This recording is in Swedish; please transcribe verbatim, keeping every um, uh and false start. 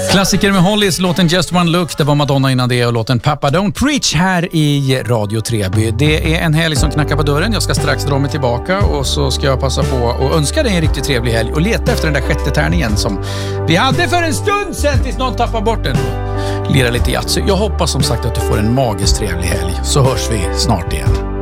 Klassiker med Hollies, låten Just One Look, det var Madonna innan det och låten Papa Don't Preach här i Radio Treby. Det är en helg som knackar på dörren, jag ska strax dra mig tillbaka och så ska jag passa på och önska dig en riktigt trevlig helg och leta efter den där sjätte tärningen som vi hade för en stund sedan tills någon tappar bort den. Lira lite jazz. Jag hoppas som sagt att du får en magiskt trevlig helg, så hörs vi snart igen.